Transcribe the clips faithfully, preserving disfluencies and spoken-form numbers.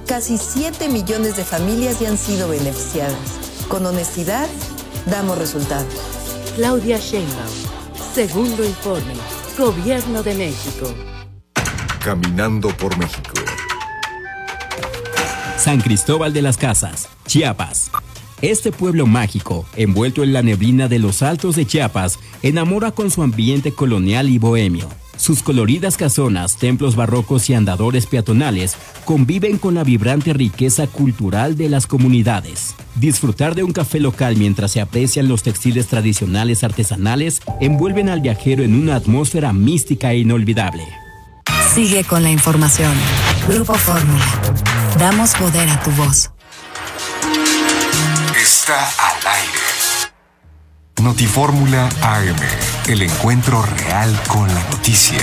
casi siete millones de familias ya han sido beneficiadas. Con honestidad, damos resultados. Claudia Sheinbaum, segundo informe, Gobierno de México. Caminando por México. San Cristóbal de las Casas, Chiapas. Este pueblo mágico, envuelto en la neblina de los altos de Chiapas, enamora con su ambiente colonial y bohemio. Sus coloridas casonas, templos barrocos y andadores peatonales conviven con la vibrante riqueza cultural de las comunidades. Disfrutar de un café local mientras se aprecian los textiles tradicionales artesanales envuelven al viajero en una atmósfera mística e inolvidable. Sigue con la información. Grupo Fórmula. Damos poder a tu voz. Está al aire. Notifórmula A M, el encuentro real con la noticia.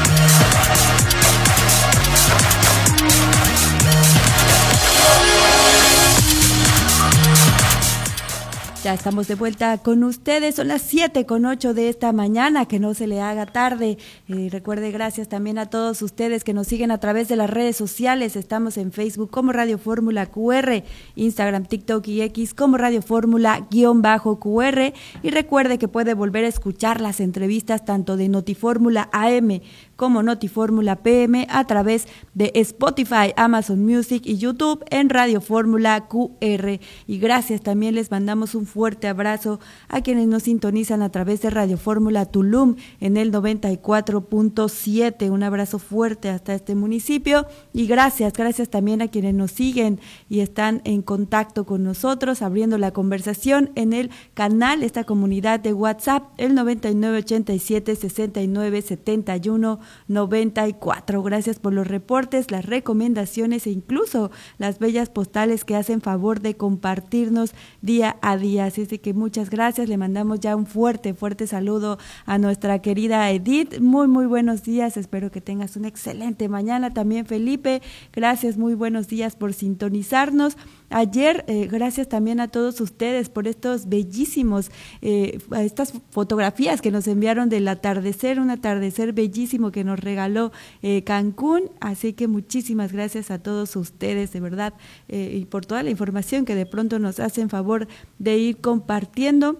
Ya estamos de vuelta con ustedes, son las siete con ocho de esta mañana, que no se le haga tarde. Eh, recuerde, gracias también a todos ustedes que nos siguen a través de las redes sociales. Estamos en Facebook como Radio Fórmula Q R, Instagram, TikTok y X como Radio Fórmula guión bajo Q R. Y recuerde que puede volver a escuchar las entrevistas tanto de Notifórmula A M como Notifórmula P M a través de Spotify, Amazon Music y YouTube en Radio Fórmula Q R. Y gracias, también les mandamos un fuerte abrazo a quienes nos sintonizan a través de Radio Fórmula Tulum en el noventa y cuatro punto siete. Un abrazo fuerte hasta este municipio y gracias, gracias también a quienes nos siguen y están en contacto con nosotros, abriendo la conversación en el canal, esta comunidad de WhatsApp, el noventa y nueve ochenta y siete sesenta y nueve setenta y uno noventa y cuatro. Gracias por los reportes, las recomendaciones e incluso las bellas postales que hacen favor de compartirnos día a día. Así es de que muchas gracias, le mandamos ya un fuerte, fuerte saludo a nuestra querida Edith. Muy, muy buenos días, espero que tengas una excelente mañana. También Felipe, gracias, muy buenos días por sintonizarnos. Ayer, eh, gracias también a todos ustedes por estos bellísimos, eh, estas fotografías que nos enviaron del atardecer, un atardecer bellísimo que nos regaló eh, Cancún, así que muchísimas gracias a todos ustedes, de verdad, eh, y por toda la información que de pronto nos hacen favor de ir compartiendo.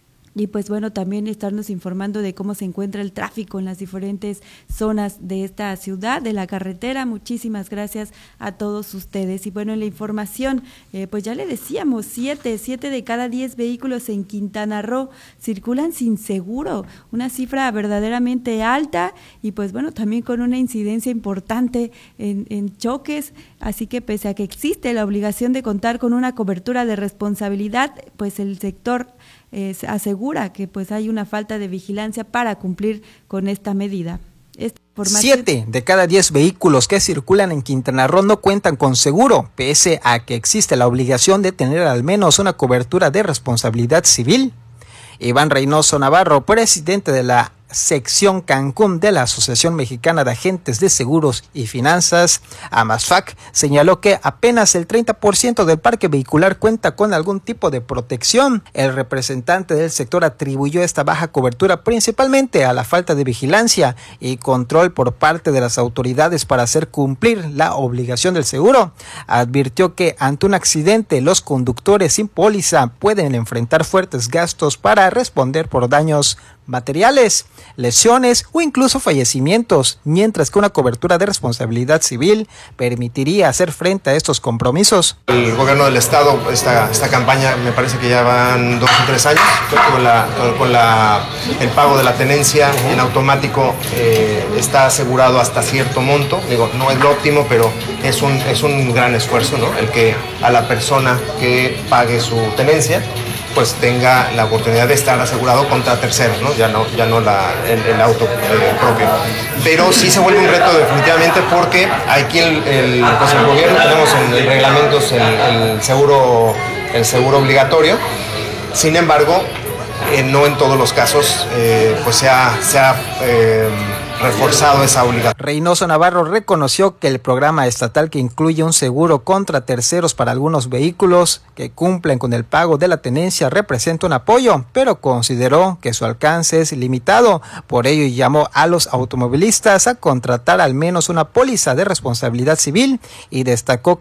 Y pues bueno, también estarnos informando de cómo se encuentra el tráfico en las diferentes zonas de esta ciudad, de la carretera. Muchísimas gracias a todos ustedes. Y bueno, en la información, eh, pues ya le decíamos, siete, siete de cada diez vehículos en Quintana Roo circulan sin seguro, una cifra verdaderamente alta y pues bueno, también con una incidencia importante en, en choques. Así que pese a que existe la obligación de contar con una cobertura de responsabilidad, pues el sector Eh, asegura que pues hay una falta de vigilancia para cumplir con esta medida. Esta Siete de cada diez vehículos que circulan en Quintana Roo no cuentan con seguro, pese a que existe la obligación de tener al menos una cobertura de responsabilidad civil. Iván Reynoso Navarro, presidente de la sección Cancún de la Asociación Mexicana de Agentes de Seguros y Finanzas, AMASFAC, señaló que apenas el treinta por ciento del parque vehicular cuenta con algún tipo de protección. El representante del sector atribuyó esta baja cobertura principalmente a la falta de vigilancia y control por parte de las autoridades para hacer cumplir la obligación del seguro. Advirtió que ante un accidente los conductores sin póliza pueden enfrentar fuertes gastos para responder por daños materiales, lesiones o incluso fallecimientos, mientras que una cobertura de responsabilidad civil permitiría hacer frente a estos compromisos. El gobierno del estado, esta, esta campaña me parece que ya van dos o tres años, con, la, con la, el pago de la tenencia en automático eh, está asegurado hasta cierto monto. Digo, no es lo óptimo, pero es un, es un gran esfuerzo, ¿no? El que a la persona que pague su tenencia pues tenga la oportunidad de estar asegurado contra terceros, ¿no? Ya no, ya no la, el, el auto eh, propio. Pero sí se vuelve un reto definitivamente porque aquí el, el, pues el gobierno tenemos en, en reglamentos el, el, seguro, el seguro obligatorio. Sin embargo, eh, no en todos los casos eh, pues se ha, se ha eh, reforzado esa obligación. Reynoso Navarro reconoció que el programa estatal, que incluye un seguro contra terceros para algunos vehículos que cumplen con el pago de la tenencia, representa un apoyo, pero consideró que su alcance es limitado. Por ello llamó a los automovilistas a contratar al menos una póliza de responsabilidad civil y destacó